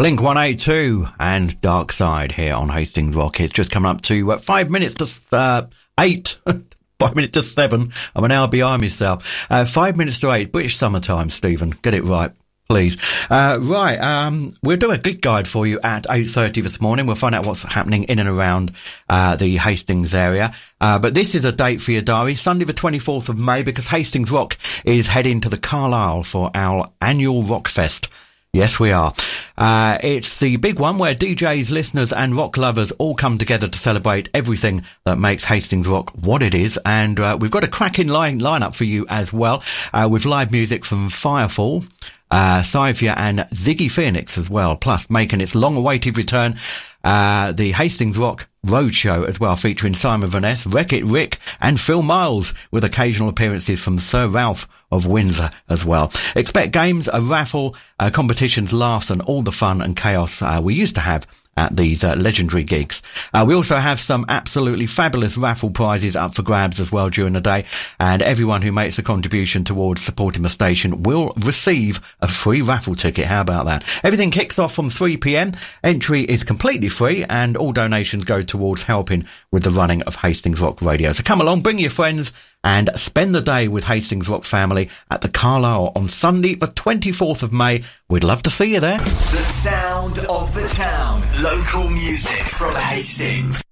Blink 182 and Dark Side here on Hastings Rock. It's just coming up to 5 minutes to 8. 5 minutes to 7. I'm an hour behind myself. 5 minutes to 8. British summertime, Stephen. Get it right, please. We'll do a gig guide for you at 8:30 this morning. We'll find out what's happening in and around the Hastings area. But this is a date for your diary, Sunday the 24th of May, because Hastings Rock is heading to the Carlisle for our annual Rock Fest. Yes, we are. It's the big one where DJs, listeners and rock lovers all come together to celebrate everything that makes Hastings Rock what it is. And we've got a cracking lineup for you as well, with live music from Firefall, Cyphia and Ziggy Phoenix as well, plus making its long-awaited return, the Hastings Rock Roadshow as well, featuring Simon Van Ness, Wreck-It Rick and Phil Miles, with occasional appearances from Sir Ralph of Windsor as well. Expect games, a raffle, competitions, laughs and all the fun and chaos we used to have at these legendary gigs. We also have some absolutely fabulous raffle prizes up for grabs as well during the day, and everyone who makes a contribution towards supporting the station will receive a free raffle ticket. How about that? Everything kicks off from 3 p.m. Entry is completely free and all donations go towards helping with the running of Hastings Rock Radio. So come along, bring your friends and spend the day with Hastings Rock family at the Carlisle on Sunday the 24th of May. We'd love to see you there. The sound of the town. Local music from Hastings.